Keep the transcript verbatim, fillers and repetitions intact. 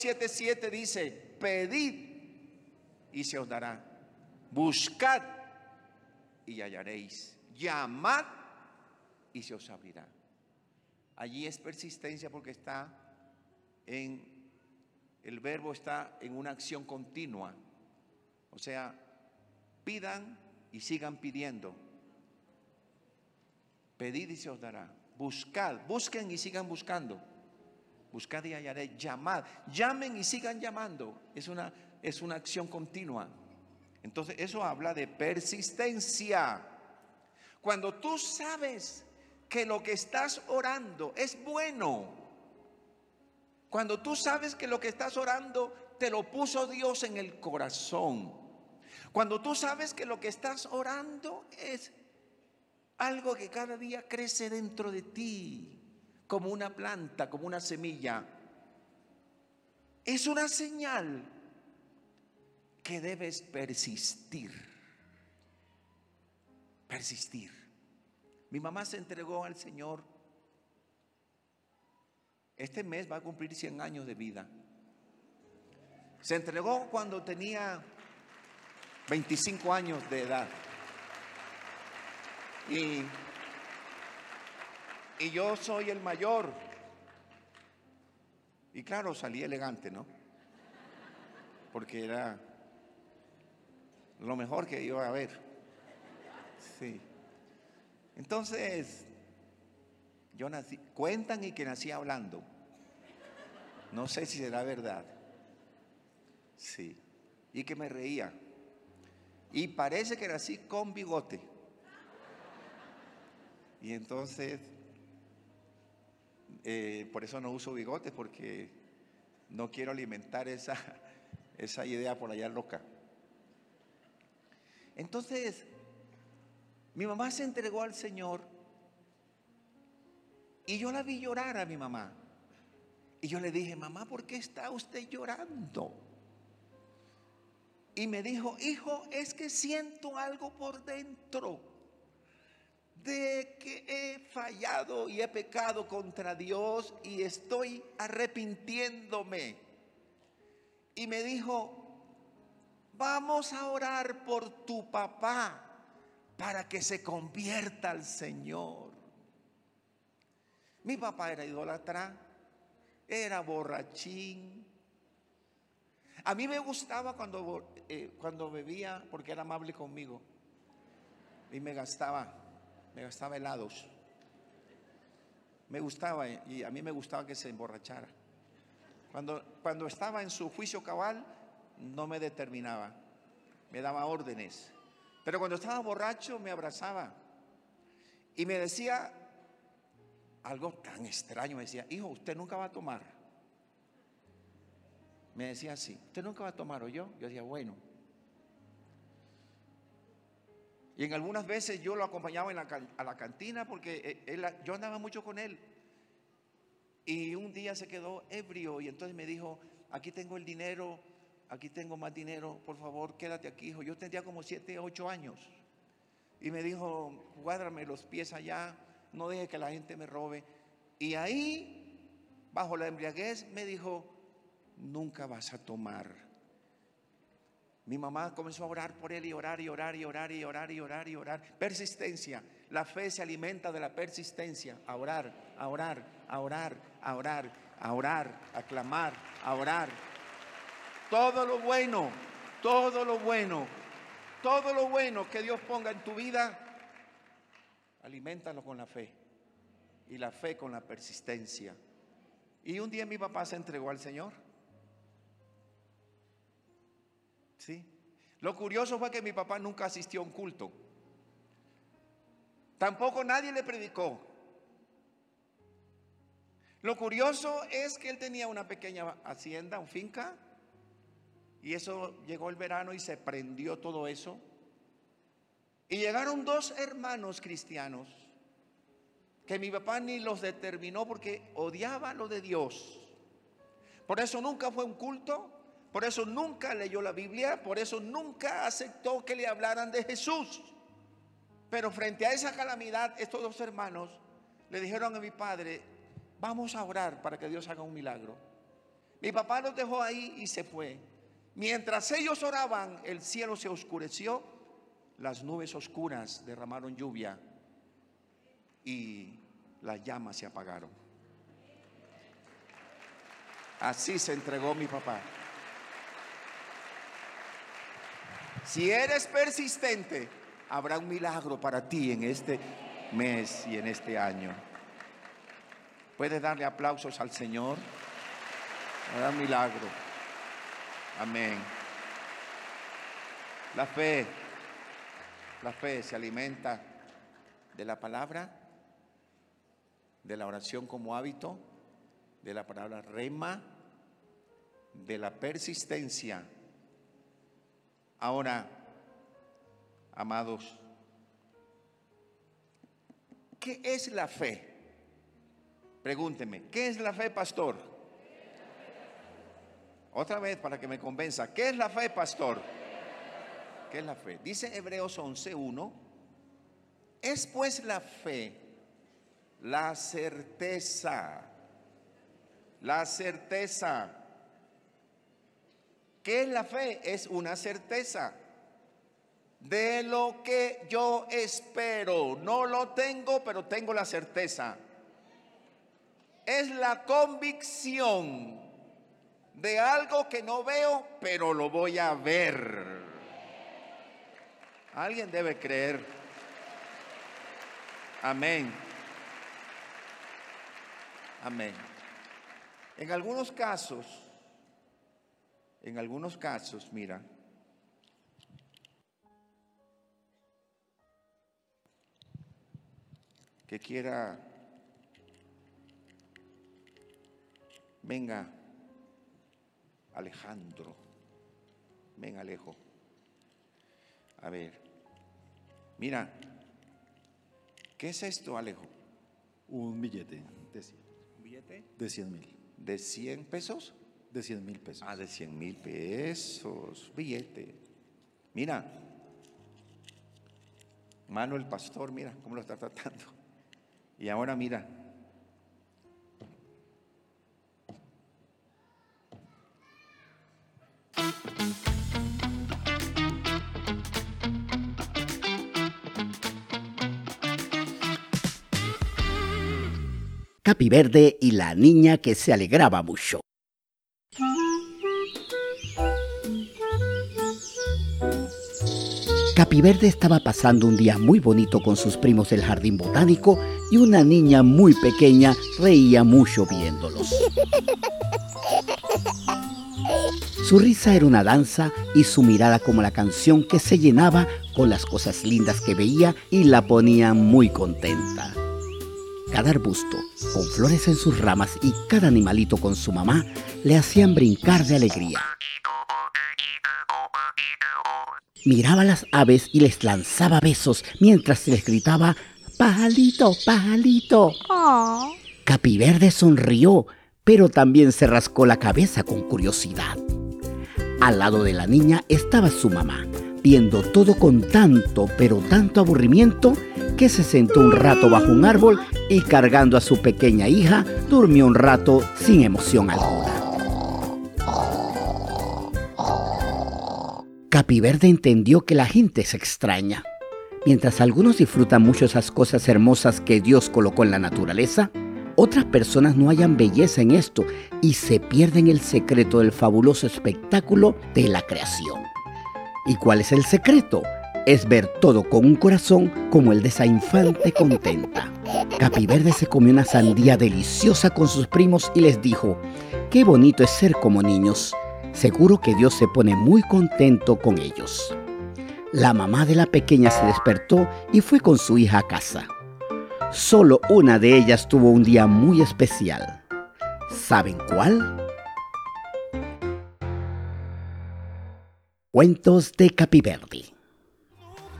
siete siete dice: pedid y se os dará, buscad y hallaréis, llamad y se os abrirá. Allí es persistencia porque está en, el verbo está en una acción continua. O sea, pidan y sigan pidiendo. Pedid y se os dará. Buscad, busquen y sigan buscando. Buscad y hallaréis, llamad, llamen y sigan llamando. Es una, es una acción continua. Entonces eso habla de persistencia. Cuando tú sabes que lo que estás orando es bueno, cuando tú sabes que lo que estás orando te lo puso Dios en el corazón, cuando tú sabes que lo que estás orando es algo que cada día crece dentro de ti, como una planta, como una semilla, es una señal que debes persistir. Persistir. Mi mamá se entregó al Señor. Este mes va a cumplir cien años de vida. Se entregó cuando tenía veinticinco años de edad. Y, y yo soy el mayor. Y claro, salí elegante, ¿no? Porque era lo mejor que iba a haber. Sí. Entonces, yo nací, cuentan y que nací hablando. No sé si será verdad. Sí. Y que me reía. Y parece que nací con bigote. Y entonces, eh, por eso no uso bigotes, porque no quiero alimentar esa, esa idea por allá loca. Entonces, mi mamá se entregó al Señor y yo la vi llorar a mi mamá. Y yo le dije: mamá, ¿por qué está usted llorando? Y me dijo: hijo, es que siento algo por dentro de que he fallado y he pecado contra Dios y estoy arrepintiéndome. Y me dijo: vamos a orar por tu papá para que se convierta al Señor. Mi papá era idólatra, era borrachín. A mí me gustaba cuando, eh, cuando bebía, porque era amable conmigo y me gastaba, me gastaba helados. Me gustaba, y a mí me gustaba que se emborrachara. Cuando, cuando estaba en su juicio cabal, no me determinaba, me daba órdenes. Pero cuando estaba borracho me abrazaba y me decía algo tan extraño. Me decía: hijo, usted nunca va a tomar. Me decía así: usted nunca va a tomar, ¿o yo? Yo decía: bueno. Y en algunas veces yo lo acompañaba en la, a la cantina, porque él, yo andaba mucho con él. Y un día se quedó ebrio y entonces me dijo: aquí tengo el dinero, aquí tengo más dinero, por favor quédate aquí, hijo. Yo tendría como siete, ocho años. Y me dijo: cuádrame los pies allá, no deje que la gente me robe. Y ahí, bajo la embriaguez, me dijo: nunca vas a tomar. Mi mamá comenzó a orar por él y orar y orar y orar y orar y orar y orar. Persistencia. La fe se alimenta de la persistencia. A orar, a orar, a orar, a orar, a orar, a clamar, a orar. Todo lo bueno, todo lo bueno, todo lo bueno que Dios ponga en tu vida, aliméntalo con la fe. Y la fe con la persistencia. Y un día mi papá se entregó al Señor. Sí. Lo curioso fue que mi papá nunca asistió a un culto. Tampoco nadie le predicó. Lo curioso es que él tenía una pequeña hacienda, una finca, y eso llegó el verano y se prendió todo eso. Y llegaron dos hermanos cristianos que mi papá ni los determinó porque odiaba lo de Dios. Por eso nunca fue a un culto, por eso nunca leyó la Biblia, por eso nunca aceptó que le hablaran de Jesús. Pero frente a esa calamidad, estos dos hermanos le dijeron a mi padre: vamos a orar para que Dios haga un milagro. Mi papá los dejó ahí y se fue. Mientras ellos oraban, el cielo se oscureció, las nubes oscuras derramaron lluvia y las llamas se apagaron. Así se entregó mi papá. Si eres persistente, habrá un milagro para ti en este mes y en este año. ¿Puedes darle aplausos al Señor? Habrá un milagro. Amén. La fe, la fe se alimenta de la palabra, de la oración como hábito, de la palabra rema, de la persistencia. Ahora, amados, ¿qué es la fe? Pregúnteme, ¿qué es la fe, pastor? Otra vez para que me convenza, ¿qué es la fe, pastor? ¿Qué es la fe? Dice Hebreos once uno, es pues la fe la certeza, la certeza. ¿Qué es la fe? Es una certeza de lo que yo espero. No lo tengo, pero tengo la certeza. Es la convicción de algo que no veo, pero lo voy a ver. Alguien debe creer. Amén. Amén. En algunos casos, en algunos casos, mira, que quiera, venga, Alejandro, ven Alejo, a ver, mira, ¿qué es esto, Alejo? Un billete de cien. ¿Un billete? De cien mil. ¿De cien pesos? De cien mil pesos. Ah, de cien mil pesos, billete. Mira, mano el pastor, mira cómo lo está tratando. Y ahora mira. Capi Verde y la niña que se alegraba mucho. Capi Verde estaba pasando un día muy bonito con sus primos del jardín botánico y una niña muy pequeña reía mucho viéndolos. Su risa era una danza y su mirada como la canción que se llenaba con las cosas lindas que veía y la ponía muy contenta. Cada arbusto, con flores en sus ramas, y cada animalito con su mamá, le hacían brincar de alegría. Miraba a las aves y les lanzaba besos mientras les gritaba «¡Pajalito, pajalito!». Oh. Capi Verde sonrió, pero también se rascó la cabeza con curiosidad. Al lado de la niña estaba su mamá, viendo todo con tanto, pero tanto aburrimiento, que se sentó un rato bajo un árbol y cargando a su pequeña hija, durmió un rato sin emoción alguna. Capi Verde entendió que la gente es extraña. Mientras algunos disfrutan mucho esas cosas hermosas que Dios colocó en la naturaleza, otras personas no hallan belleza en esto y se pierden el secreto del fabuloso espectáculo de la creación. ¿Y cuál es el secreto? Es ver todo con un corazón como el de esa infante contenta. Capi Verde se comió una sandía deliciosa con sus primos y les dijo: «Qué bonito es ser como niños. Seguro que Dios se pone muy contento con ellos». La mamá de la pequeña se despertó y fue con su hija a casa. Solo una de ellas tuvo un día muy especial. ¿Saben cuál? Cuentos de Capi Verde.